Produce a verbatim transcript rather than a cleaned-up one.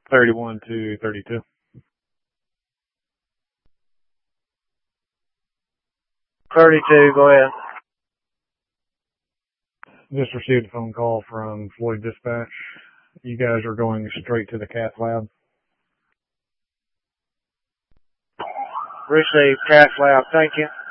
thirty-one to thirty-two. thirty-two, go ahead. Just received a phone call from Floyd Dispatch. You guys are going straight to the cath lab. Received, cath lab, thank you.